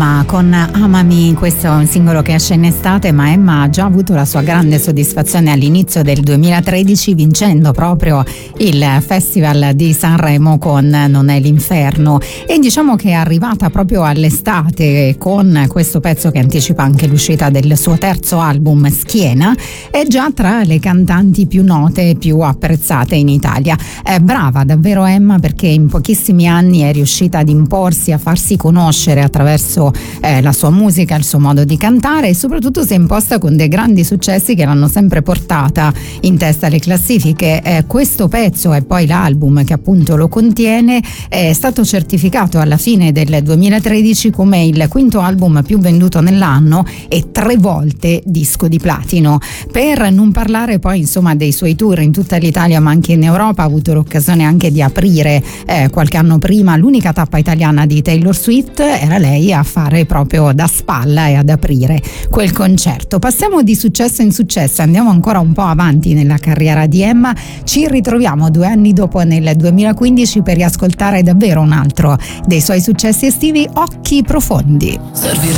Emma con Amami, questo è un singolo che esce in estate, ma Emma ha già avuto la sua grande soddisfazione all'inizio del 2013 vincendo proprio il Festival di Sanremo con Non è l'inferno, e diciamo che è arrivata proprio all'estate con questo pezzo che anticipa anche l'uscita del suo terzo album Schiena. È già tra le cantanti più note e più apprezzate in Italia. È brava davvero Emma, perché in pochissimi anni è riuscita ad imporsi, a farsi conoscere attraverso la sua musica, il suo modo di cantare, e soprattutto si è imposta con dei grandi successi che l'hanno sempre portata in testa alle classifiche. Questo pezzo e poi l'album che appunto lo contiene è stato certificato alla fine del 2013 come il quinto album più venduto nell'anno e 3 volte disco di platino. Per non parlare poi insomma dei suoi tour in tutta l'Italia ma anche in Europa, ha avuto l'occasione anche di aprire qualche anno prima l'unica tappa italiana di Taylor Swift. Era lei a fare proprio da spalla e ad aprire quel concerto. Passiamo di successo in successo, andiamo ancora un po' avanti nella carriera di Emma. Ci ritroviamo 2 anni dopo, nel 2015, per riascoltare davvero un altro dei suoi successi estivi, Occhi profondi. Servire